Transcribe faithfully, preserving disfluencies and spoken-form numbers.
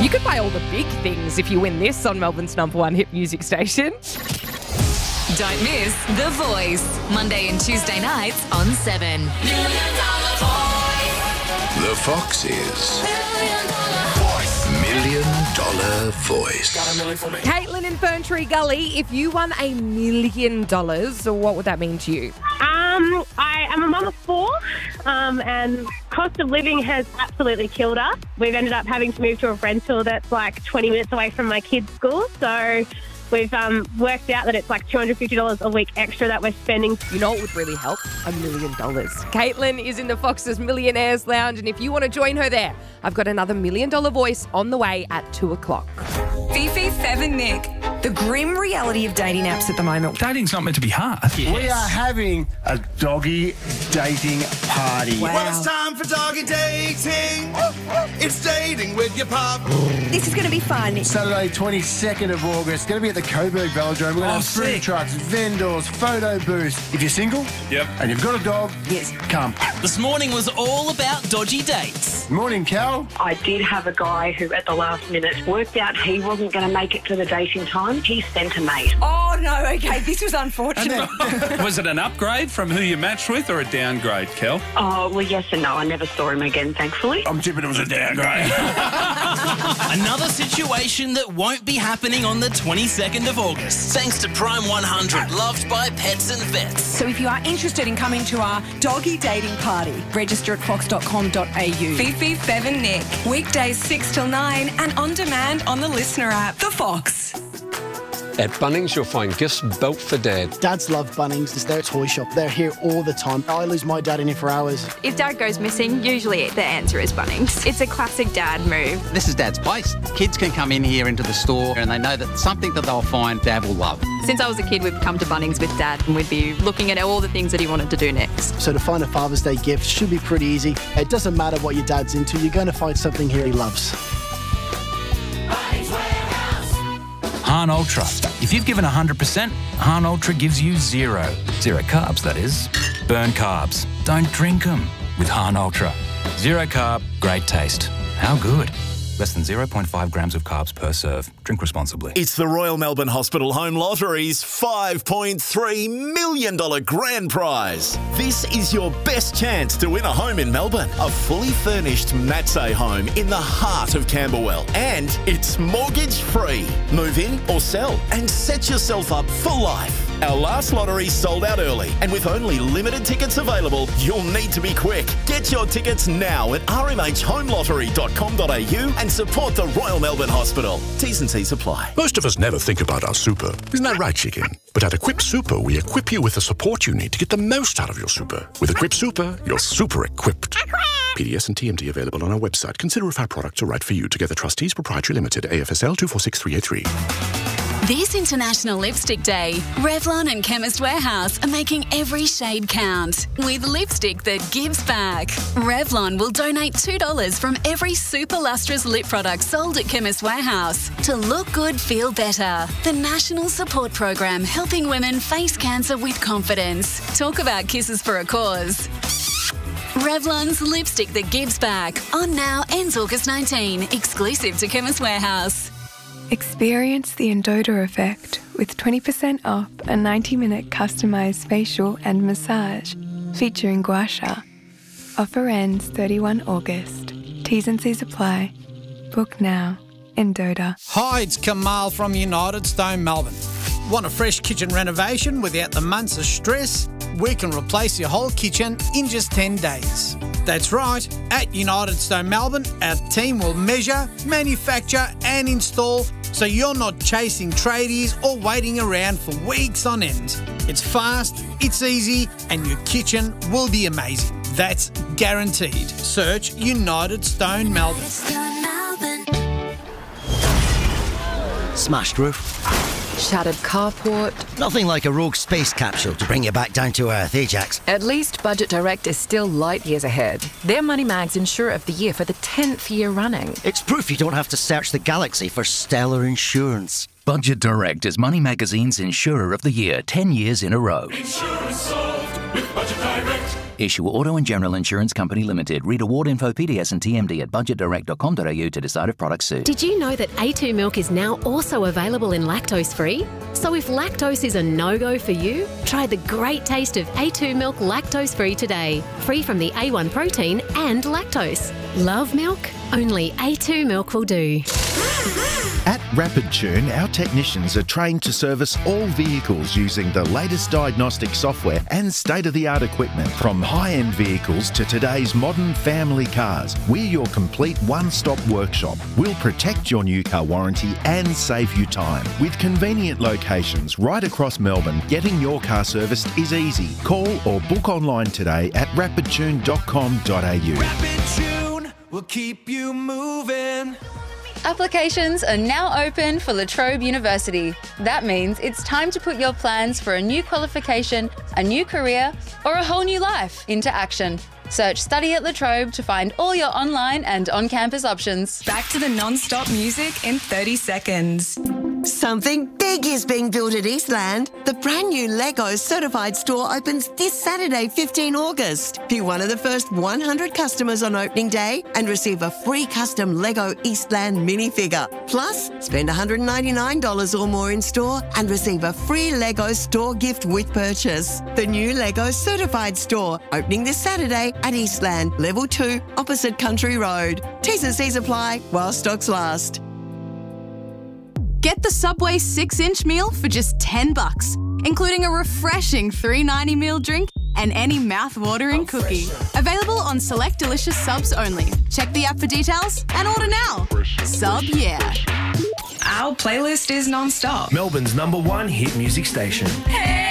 You could buy all the big things if you win this on Melbourne's number one hit music station. Don't miss The Voice, Monday and Tuesday nights on seven. Million Dollar Voice. The Foxes. Million Dollar Voice. Caitlin in Ferntree Gully, if you won a million dollars, what would that mean to you? Um, I am a mum of four, um, and cost of living has absolutely killed us. We've ended up having to move to a rental that's like twenty minutes away from my kids' school, so we've um, worked out that it's like two hundred fifty dollars a week extra that we're spending. You know what would really help? A million dollars. Caitlin is in the Foxes Millionaires Lounge, and if you want to join her there, I've got another Million Dollar Voice on the way at two o'clock. Fifi, Fev and Nick. The grim reality of dating apps at the moment. Dating's not meant to be hard. Yes. We are having a doggy dating party. Wow. Well, it's time for doggy dating. It's dating with your pup. This is going to be fun. Saturday, twenty-second of August. Going to be at the Coburg Velodrome. We're going to Oh, have food sick. trucks, vendors, photo booths. If you're single, Yep. and you've got a dog, Yes. come. This morning was all about dodgy dates. Morning, Cal. I did have a guy who at the last minute worked out he wasn't going to make it to the dating time. He sent a mate. Oh, no, okay, this was unfortunate. Was it an upgrade from who you matched with or a downgrade, Kel? Oh, well, yes and no. I never saw him again, thankfully. I'm tipping it was a downgrade. Another situation that won't be happening on the twenty-second of August. Thanks to Prime one hundred, loved by pets and vets. So if you are interested in coming to our doggy dating party, register at fox dot com dot a u. Fifi, Fev and Nick. Weekdays six till nine and on demand on the Listener app. The Fox. At Bunnings, you'll find gifts built for Dad. Dads love Bunnings. It's their toy shop. They're here all the time. I lose my dad in here for hours. If Dad goes missing, usually the answer is Bunnings. It's a classic Dad move. This is Dad's place. Kids can come in here into the store and they know that something that they'll find Dad will love. Since I was a kid, we've come to Bunnings with Dad and we'd be looking at all the things that he wanted to do next. So to find a Father's Day gift should be pretty easy. It doesn't matter what your dad's into. You're going to find something here he loves. Han Ultra. If you've given one hundred percent, Han Ultra gives you zero. Zero carbs, that is. Burn carbs. Don't drink them with Han Ultra. Zero carb, great taste. How good? Less than zero point five grams of carbs per serve. Drink responsibly. It's the Royal Melbourne Hospital Home Lottery's five point three million dollars grand prize. This is your best chance to win a home in Melbourne. A fully furnished Matsay home in the heart of Camberwell. And it's mortgage free. Move in or sell and set yourself up for life. Our last lottery sold out early, and with only limited tickets available, you'll need to be quick. Get your tickets now at r m h home lottery dot com dot a u and support the Royal Melbourne Hospital. T's and C's apply. Most of us never think about our super. Isn't that right, chicken? But at Equip Super, we equip you with the support you need to get the most out of your super. With Equip Super, you're super equipped. P D S and T M D available on our website. Consider if our products are right for you. Together Trustees Proprietary Limited, A F S L two four six three eight three. This International Lipstick Day, Revlon and Chemist Warehouse are making every shade count with lipstick that gives back. Revlon will donate two dollars from every super lustrous lip product sold at Chemist Warehouse to look good, feel better. The national support program helping women face cancer with confidence. Talk about kisses for a cause. Revlon's Lipstick That Gives Back. On now, ends August nineteenth. Exclusive to Chemist Warehouse. Experience the Endota effect with twenty percent off a ninety minute customised facial and massage featuring gua sha. Offer ends thirty-first of August. T's and C's apply. Book now. Endota. Hi, it's Kamal from United Stone Melbourne. Want a fresh kitchen renovation without the months of stress? We can replace your whole kitchen in just ten days. That's right, at United Stone Melbourne, our team will measure, manufacture and install so you're not chasing tradies or waiting around for weeks on end. It's fast, it's easy and your kitchen will be amazing. That's guaranteed. Search United Stone Melbourne. Smashed roof. Shattered carport. Nothing like a rogue space capsule to bring you back down to earth, eh, Jax? At least Budget Direct is still light years ahead. They're Money Mag's Insurer of the Year for the tenth year running. It's proof you don't have to search the galaxy for stellar insurance. Budget Direct is Money Magazine's Insurer of the Year ten years in a row. Insurance solved with Budget Direct. Issue Auto and General Insurance Company Limited. Read award info, P D S and T M D at budget direct dot com dot a u to decide if products suit. Did you know that A two milk is now also available in lactose-free? So if lactose is a no-go for you, try the great taste of A two milk lactose-free today. Free from the A one protein and lactose. Love milk? Only A two milk will do. At Rapid Tune, our technicians are trained to service all vehicles using the latest diagnostic software and state-of-the-art equipment. From high-end vehicles to today's modern family cars, we're your complete one-stop workshop. We'll protect your new car warranty and save you time. With convenient locations right across Melbourne, getting your car serviced is easy. Call or book online today at rapid tune dot com dot a u. Rapid Tune will keep you moving. Applications are now open for La Trobe University. That means it's time to put your plans for a new qualification, a new career, or a whole new life into action. Search Study at La Trobe to find all your online and on-campus options. Back to the non-stop music in thirty seconds. Something big is being built at Eastland. The brand new Lego certified store opens this Saturday, fifteenth of August. Be one of the first one hundred customers on opening day and receive a free custom Lego Eastland minifigure. Plus, spend one hundred ninety-nine dollars or more in store and receive a free Lego store gift with purchase. The new Lego certified store opening this Saturday at Eastland, Level two, opposite Country Road. T's and C's apply while stocks last. Get the Subway six inch meal for just ten bucks, including a refreshing three ninety meal drink and any mouth-watering cookie. Available on select delicious subs only. Check the app for details and order now. Sub yeah. Our playlist is non-stop. Melbourne's number one hit music station. Hey!